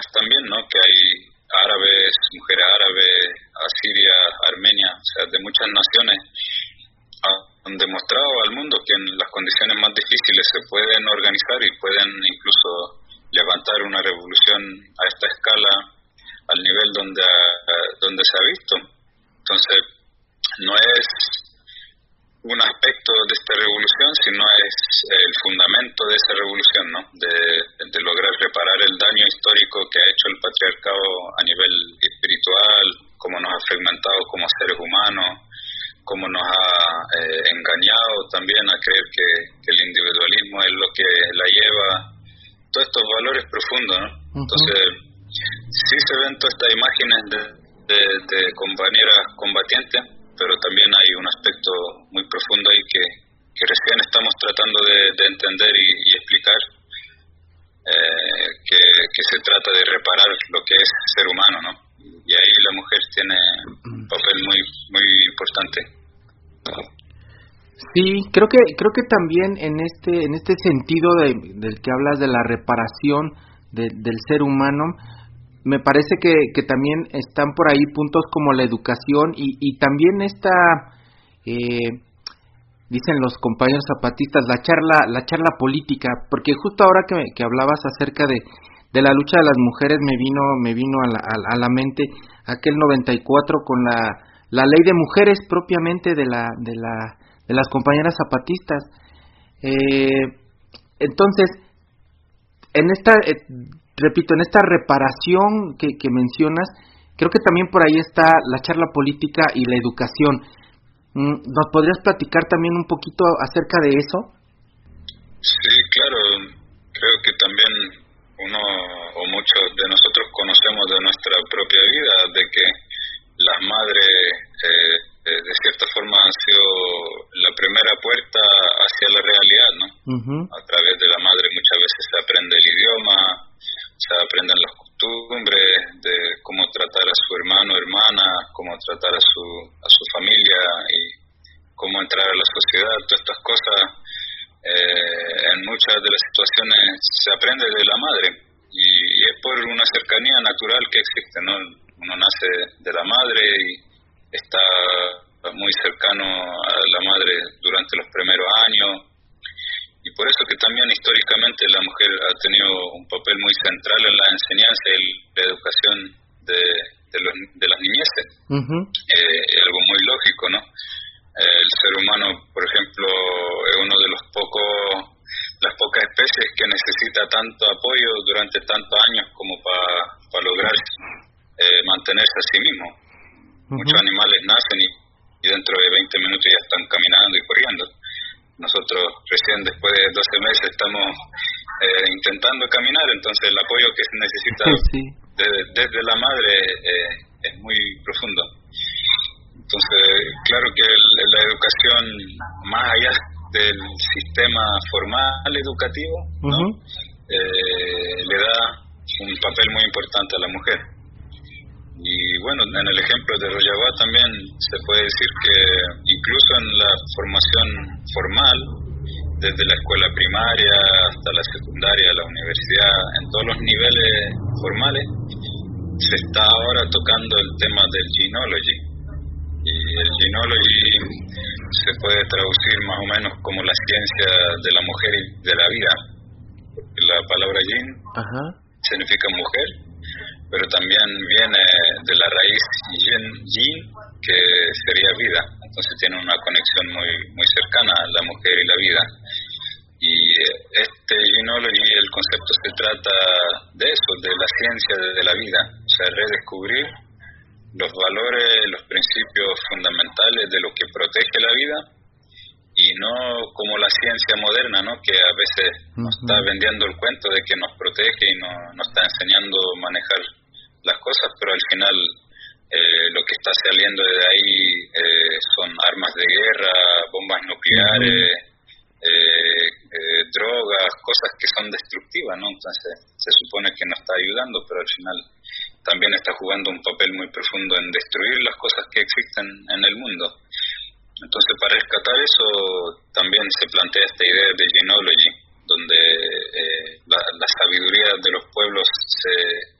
también, ¿no? Que hay árabes, mujeres árabes, asiria, armenia, o sea, de muchas naciones han demostrado al mundo que en las condiciones más difíciles se pueden organizar y pueden incluso levantar una revolución a esta escala, al nivel donde se ha visto. Entonces, no es un aspecto de esta revolución, sino es el fundamento de esa revolución, ¿no? De lograr reparar el daño histórico que ha hecho el patriarcado a nivel espiritual, cómo nos ha fragmentado como seres humanos, cómo nos ha engañado también a creer que el individualismo es lo que la lleva, todos estos valores profundos, ¿no? Entonces, sí se ven todas estas imágenes de compañeras combatientes, pero también hay un aspecto muy profundo ahí que recién estamos tratando de entender y explicar, que se trata de reparar lo que es ser humano, ¿no? Y ahí la mujer tiene un papel muy muy importante. Sí, creo que también en este sentido del que hablas de la reparación del ser humano, me parece que también están por ahí puntos como la educación y también dicen los compañeros zapatistas, la charla política, porque justo ahora que hablabas acerca de la lucha de las mujeres me vino a la mente aquel 94 con la ley de mujeres propiamente de las compañeras zapatistas. Entonces, repito, en esta reparación que mencionas, creo que también por ahí está la charla política y la educación. ¿Nos podrías platicar también un poquito acerca de eso? Sí, claro. Creo que también uno o muchos de nosotros conocemos de nuestra propia vida de que las madres de cierta forma han sido la primera puerta hacia la realidad, ¿no? A través de la madre muchas veces se aprende el idioma, se aprenden las costumbres de cómo tratar a su hermano, hermana, cómo tratar a su familia y cómo entrar a la sociedad. Todas estas cosas en muchas de las situaciones se aprende de la madre y es por una cercanía natural que existe, ¿no? Uno nace de la madre y está muy cercano a la madre durante los primeros años, y por eso que también históricamente la mujer ha tenido un papel muy central en la enseñanza y la educación de las niñeces. Es algo muy lógico, ¿no? El ser humano, por ejemplo, es uno de las pocas especies que necesita tanto apoyo durante tantos años como para lograr mantenerse a sí mismo. Muchos animales nacen y dentro de 20 minutos ya están caminando y corriendo. Nosotros recién después de 12 meses estamos intentando caminar, entonces el apoyo que se necesita desde la madre es muy profundo. Entonces, claro que la educación, más allá del sistema formal educativo, ¿no? Le da un papel muy importante a la mujer. Y bueno, en el ejemplo de Rojava también se puede decir que incluso en la formación formal, desde la escuela primaria hasta la secundaria, la universidad, en todos los niveles formales, se está ahora tocando el tema del genealogy. Y el genealogy se puede traducir más o menos como la ciencia de la mujer y de la vida. La palabra gen significa mujer, pero también viene de la raíz yin, que sería vida. Entonces tiene una conexión muy muy cercana a la mujer y la vida. Y este genealogy, el concepto se trata de eso, de la ciencia de la vida, o sea, redescubrir los valores, los principios fundamentales de lo que protege la vida, y no como la ciencia moderna, ¿no? Que a veces nos está vendiendo el cuento de que nos protege y nos está enseñando a manejar las cosas, pero al final lo que está saliendo de ahí son armas de guerra, bombas nucleares, drogas, cosas que son destructivas, ¿no? Entonces se supone que nos está ayudando, pero al final también está jugando un papel muy profundo en destruir las cosas que existen en el mundo. Entonces, para rescatar eso, también se plantea esta idea de genealogy, donde la sabiduría de los pueblos